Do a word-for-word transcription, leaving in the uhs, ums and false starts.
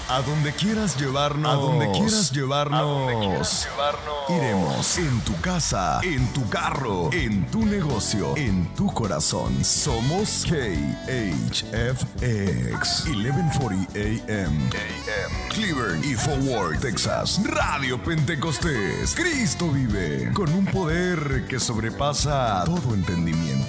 A donde quieras llevarnos. A donde quieras llevarnos. A donde quieras llevarnos. Iremos en tu casa, en tu carro, en tu negocio, en tu corazón. Somos K H F X once cuarenta A M. Cleveland y Forward, Texas. Radio Pentecostés. Cristo vive con un poder que sobrepasa todo entendimiento.